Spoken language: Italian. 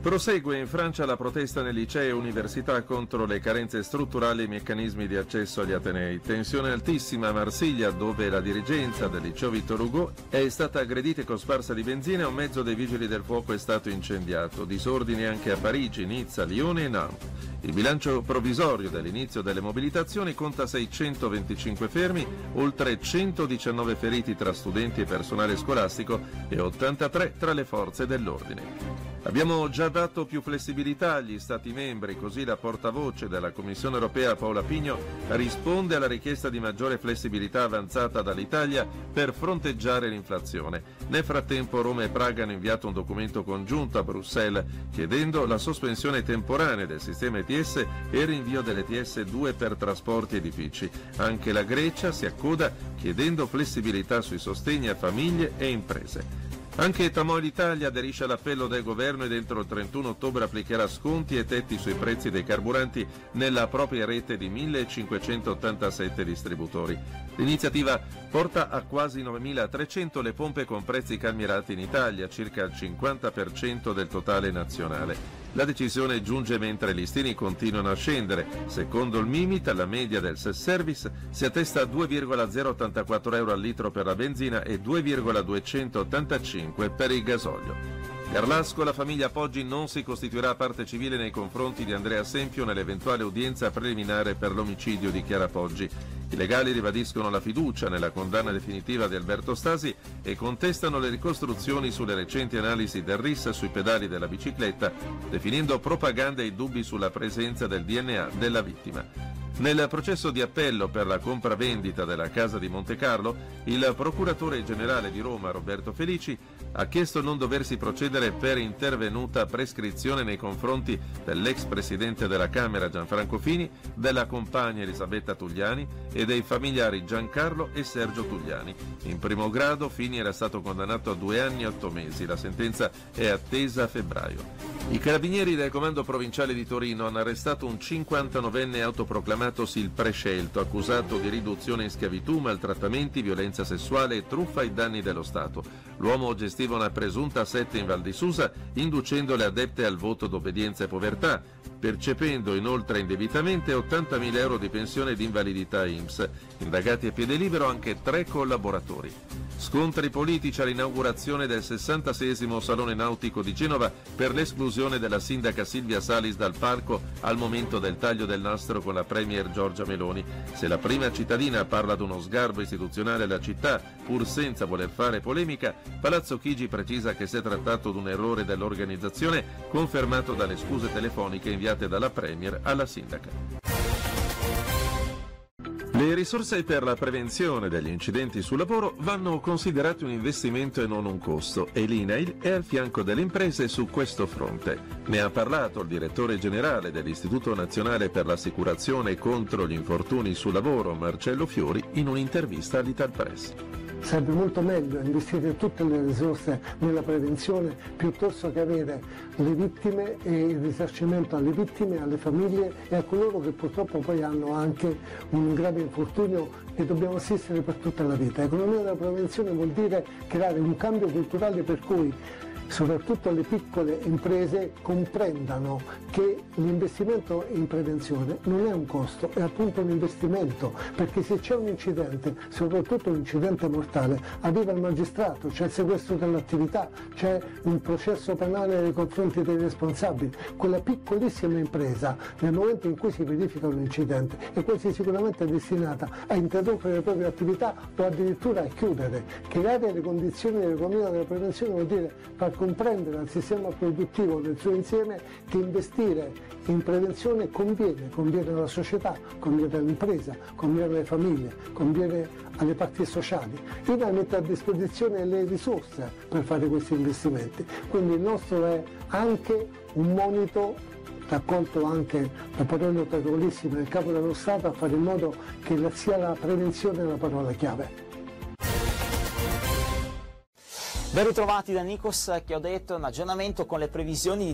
Prosegue in Francia la protesta nei licei e università contro le carenze strutturali e i meccanismi di accesso agli atenei. Tensione altissima a Marsiglia, dove la dirigenza del liceo Victor Hugo è stata aggredita e cosparsa di benzina e un mezzo dei vigili del fuoco è stato incendiato. Disordini anche a Parigi, Nizza, Lione e Nantes. Il bilancio provvisorio dell'inizio delle mobilitazioni conta 625 fermi, oltre 119 feriti tra studenti e personale scolastico e 83 tra le forze dell'ordine. Abbiamo già dato più flessibilità agli Stati membri, così la portavoce della Commissione europea Paola Pigno risponde alla richiesta di maggiore flessibilità avanzata dall'Italia per fronteggiare l'inflazione. Nel frattempo Roma e Praga hanno inviato un documento congiunto a Bruxelles chiedendo la sospensione temporanea del sistema ETS e il rinvio dell'ETS 2 per trasporti e edifici. Anche la Grecia si accoda chiedendo flessibilità sui sostegni a famiglie e imprese. Anche Tamoil Italia aderisce all'appello del governo e entro il 31 ottobre applicherà sconti e tetti sui prezzi dei carburanti nella propria rete di 1587 distributori. L'iniziativa porta a quasi 9.300 le pompe con prezzi calmierati in Italia, circa il 50% del totale nazionale. La decisione giunge mentre i listini continuano a scendere. Secondo il Mimit, la media del self-service si attesta a 2,084 euro al litro per la benzina e 2,285 per il gasolio. Garlasco, la famiglia Poggi non si costituirà parte civile nei confronti di Andrea Sempio nell'eventuale udienza preliminare per l'omicidio di Chiara Poggi. I legali ribadiscono la fiducia nella condanna definitiva di Alberto Stasi e contestano le ricostruzioni sulle recenti analisi del RIS sui pedali della bicicletta, definendo propaganda i dubbi sulla presenza del DNA della vittima. Nel processo di appello per la compravendita della casa di Montecarlo, il procuratore generale di Roma, Roberto Felici, ha chiesto non doversi procedere per intervenuta prescrizione nei confronti dell'ex presidente della Camera Gianfranco Fini, della compagna Elisabetta Tugliani e dei familiari Giancarlo e Sergio Tugliani. In primo grado Fini era stato condannato a 2 anni e 8 mesi, la sentenza è attesa a febbraio. I carabinieri del comando provinciale di Torino hanno arrestato un 59enne autoproclamatosi il prescelto, accusato di riduzione in schiavitù, maltrattamenti, violenza sessuale e truffa ai danni dello Stato. L'uomo gestiva una presunta setta in Val di Susa, inducendo le adepte al voto d'obbedienza e povertà, percependo inoltre indebitamente 80.000 euro di pensione di invalidità INPS. Indagati a piede libero anche 3 collaboratori. Scontri politici all'inaugurazione del 66esimo Salone Nautico di Genova per l'esclusione della sindaca Silvia Salis dal parco al momento del taglio del nastro con la premier Giorgia Meloni. Se la prima cittadina parla di uno sgarbo istituzionale alla città, pur senza voler fare polemica, Palazzo Chigi precisa che si è trattato di un errore dell'organizzazione, confermato dalle scuse telefoniche inviate dalla premier alla sindaca. Le risorse per la prevenzione degli incidenti sul lavoro vanno considerate un investimento e non un costo e l'INAIL è al fianco delle imprese su questo fronte. Ne ha parlato il direttore generale dell'Istituto Nazionale per l'Assicurazione contro gli infortuni sul lavoro, Marcello Fiori, in un'intervista all'Italpress. Sarebbe molto meglio investire tutte le risorse nella prevenzione piuttosto che avere le vittime e il risarcimento alle vittime, alle famiglie e a coloro che purtroppo poi hanno anche un grave infortunio che dobbiamo assistere per tutta la vita. Economia della prevenzione vuol dire creare un cambio culturale per cui soprattutto le piccole imprese comprendano che l'investimento in prevenzione non è un costo, è appunto un investimento, perché se c'è un incidente, soprattutto un incidente mortale, arriva il magistrato, c'è il sequestro dell'attività, c'è un processo penale nei confronti dei responsabili. Quella piccolissima impresa, nel momento in cui si verifica un incidente, è quasi sicuramente destinata a interrompere le proprie attività o addirittura a chiudere. Creare le condizioni dell'economia della prevenzione vuol dire far comprendere al sistema produttivo nel suo insieme che investire in prevenzione conviene alla società, conviene all'impresa, conviene alle famiglie, conviene alle parti sociali. INAIL mette a disposizione le risorse per fare questi investimenti, quindi il nostro è anche un monito raccolto anche da parole autorevolissime del Capo dello Stato a fare in modo che sia la prevenzione la parola chiave. Ben ritrovati da Nikos che ho detto un aggiornamento con le previsioni di